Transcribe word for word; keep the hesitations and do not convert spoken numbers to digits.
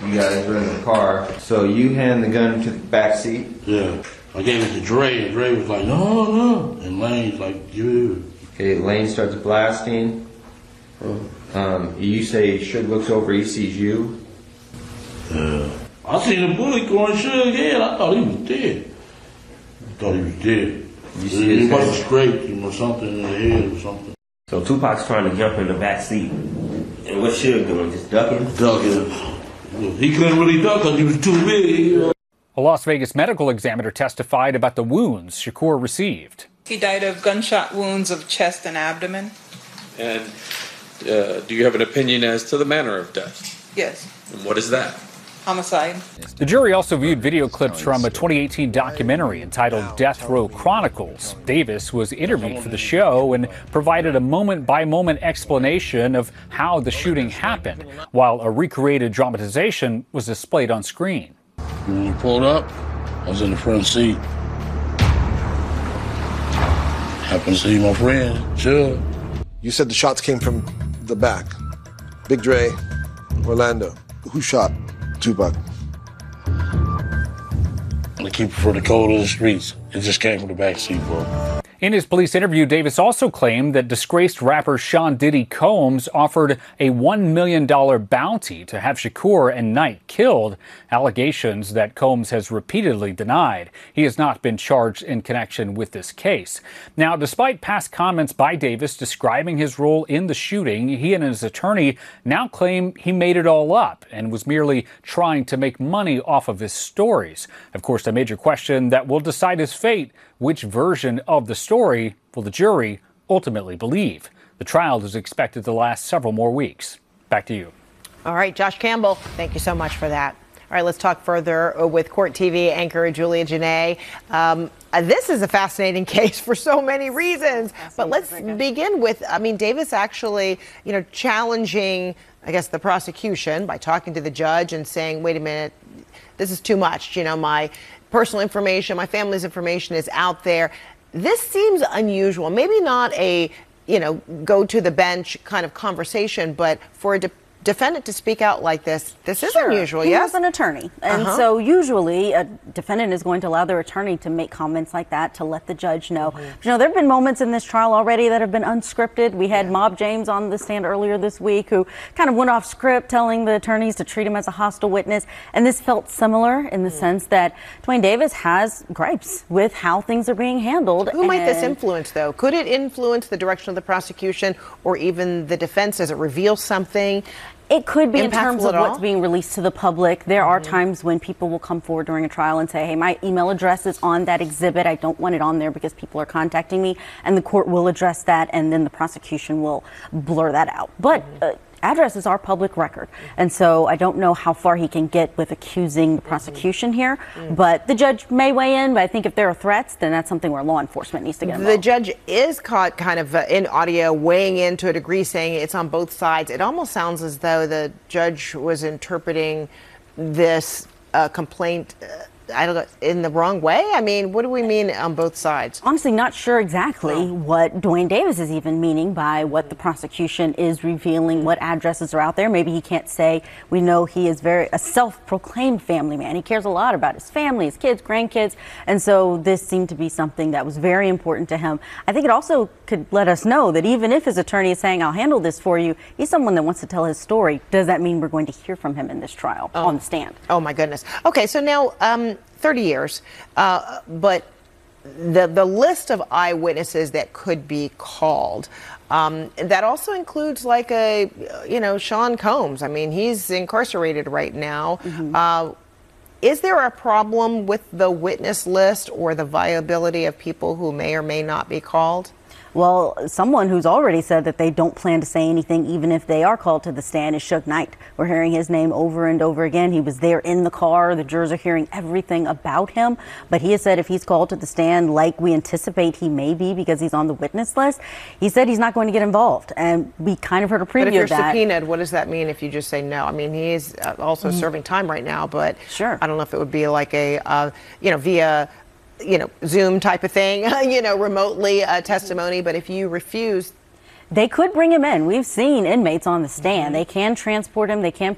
You guys were in the car. So you hand the gun to the back seat? Yeah. I gave it to Dre, and Dre was like, no, no. And Lane's like, dude. Okay, Lane starts blasting. Um, you say Suge looks over, he sees you. Yeah. I seen a bullet going Suge head. I thought he was dead. I thought he was dead. You see his he must have head? scraped him or something in the head or something. So Tupac's trying to jump in the back seat. And what's Suge doing? Just ducking? Ducking. He couldn't really duck because he was too big. You know? A Las Vegas medical examiner testified about the wounds Shakur received. He died of gunshot wounds of chest and abdomen. And uh, do you have an opinion as to the manner of death? Yes. And what is that? Homicide. The jury also viewed video clips from a twenty eighteen documentary entitled Death Row Chronicles. Davis was interviewed for the show and provided a moment-by-moment explanation of how the shooting happened, while a recreated dramatization was displayed on screen. When we pulled up, I was in the front seat. Happened to see my friend, Sure. You said the shots came from the back. Big Dre, Orlando. Who shot Tupac? To keep it for the cold of the streets. It just came from the back seat, bro. In his police interview, Davis also claimed that disgraced rapper Sean Diddy Combs offered a one million dollars bounty to have Shakur and Knight killed, allegations that Combs has repeatedly denied. He has not been charged in connection with this case. Now, despite past comments by Davis describing his role in the shooting, he and his attorney now claim he made it all up and was merely trying to make money off of his stories. Of course, a major question that will decide his fate: which version of the story will the jury ultimately believe? The trial is expected to last several more weeks. Back to you. All right, Josh Campbell, thank you so much for that. All right, let's talk further with Court T V anchor Julia Jenae. Um, uh, this is a fascinating case for so many reasons. But let's begin with, I mean, Davis actually, you know, challenging, I guess, the prosecution by talking to the judge and saying, wait a minute, this is too much. You know, my personal information, my family's information is out there. This seems unusual. Maybe not a, you know, go to the bench kind of conversation, but for a de- defendant to speak out like this, this is Sure. unusual, he yes? has an attorney. And Uh-huh. so usually a defendant is going to allow their attorney to make comments like that to let the judge know. Mm-hmm. But, you know, there have been moments in this trial already that have been unscripted. We had yeah. Mob James on the stand earlier this week who kind of went off script telling the attorneys to treat him as a hostile witness. And this felt similar in the mm-hmm. sense that Duane Davis has gripes with how things are being handled. Who might this influence, though? Could it influence the direction of the prosecution or even the defense? Does it reveal something? It could be in Impactful terms of at all? what's being released to the public. There Mm-hmm. are times when people will come forward during a trial and say, hey, my email address is on that exhibit. I don't want it on there because people are contacting me. And the court will address that, and then the prosecution will blur that out. But mm-hmm. uh, addresses are public record. And so I don't know how far he can get with accusing the prosecution here. Mm-hmm. But the judge may weigh in. But I think if there are threats, then that's something where law enforcement needs to get involved. The judge is caught kind of uh, in audio weighing in to a degree, saying it's on both sides. It almost sounds as though the judge was interpreting this uh, complaint uh, I don't know, in the wrong way? I mean, what do we mean on both sides? Honestly, not sure exactly oh. what Duane Davis is even meaning by what the prosecution is revealing, what addresses are out there. Maybe he can't say. We know he is very a self-proclaimed family man. He cares a lot about his family, his kids, grandkids. And so this seemed to be something that was very important to him. I think it also could let us know that even if his attorney is saying, I'll handle this for you, he's someone that wants to tell his story. Does that mean we're going to hear from him in this trial oh. on the stand? Oh, my goodness. Okay, so now um, thirty years, uh, but the the list of eyewitnesses that could be called, um, that also includes like a, you know, Sean Combs. I mean, he's incarcerated right now. Mm-hmm. Uh, is there a problem with the witness list or the viability of people who may or may not be called? Well, someone who's already said that they don't plan to say anything, even if they are called to the stand, is Suge Knight. We're hearing his name over and over again. He was there in the car. The jurors are hearing everything about him. But he has said if he's called to the stand, like we anticipate he may be because he's on the witness list, he said he's not going to get involved. And we kind of heard a preview but if you're of that. subpoenaed, what does that mean if you just say no? I mean, he is also mm-hmm. serving time right now, but sure. I don't know if it would be like a, uh, you know, via... you know, Zoom type of thing, you know, remotely uh, testimony. But if you refuse, they could bring him in. We've seen inmates on the stand. Mm-hmm. They can transport him. They can